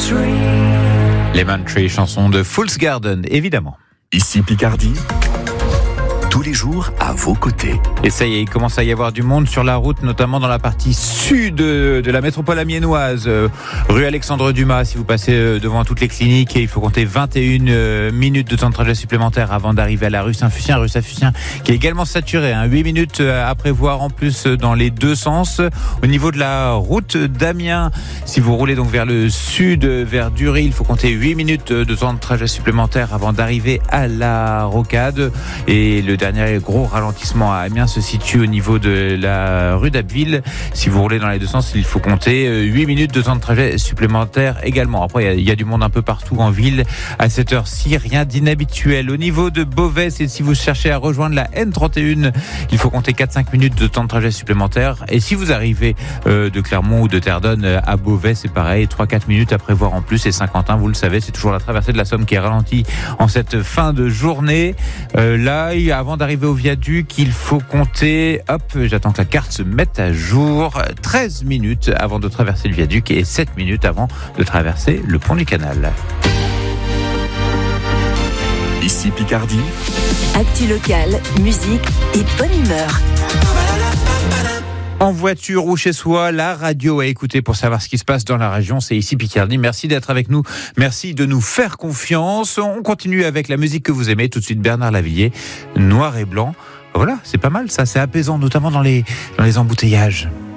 Lemon Tree, chanson de Fool's Garden, évidemment. Ici Picardie, tous les jours à vos côtés. Et ça y est, il commence à y avoir du monde sur la route, notamment dans la partie sud de la métropole amiénoise, rue Alexandre Dumas. Si vous passez devant toutes les cliniques, il faut compter 21 minutes de temps de trajet supplémentaire avant d'arriver à la rue Saint-Fucien, qui est également saturée. 8 minutes à prévoir en plus dans les deux sens. Au niveau de la route d'Amiens, si vous roulez donc vers le sud, vers Dury, il faut compter 8 minutes de temps de trajet supplémentaire avant d'arriver à la Rocade. Et le dernier gros ralentissement à Amiens se situe au niveau de la rue d'Abbeville. Si vous roulez dans les deux sens, il faut compter 8 minutes de temps de trajet supplémentaire également. Après, il y a du monde un peu partout en ville à cette heure-ci, rien d'inhabituel. Au niveau de Beauvais, si vous cherchez à rejoindre la N31, il faut compter 4-5 minutes de temps de trajet supplémentaire. Et si vous arrivez de Clermont ou de Terdonne à Beauvais, c'est pareil, 3-4 minutes à prévoir en plus. Et Saint-Quentin, vous le savez, c'est toujours la traversée de la Somme qui est ralentie en cette fin de journée. Là, avant d'arriver au viaduc, il faut compter, j'attends que la carte se mette à jour, 13 minutes avant de traverser le viaduc et 7 minutes avant de traverser le pont du Canal. Ici Picardie, actu locale, musique et bonne humeur. En voiture ou chez soi, la radio à écouter pour savoir ce qui se passe dans la région, c'est ici Picardie. Merci d'être avec nous, merci de nous faire confiance. On continue avec la musique que vous aimez. Tout de suite Bernard Lavilliers, Noir et Blanc. Voilà, c'est pas mal ça, c'est apaisant, notamment dans les embouteillages.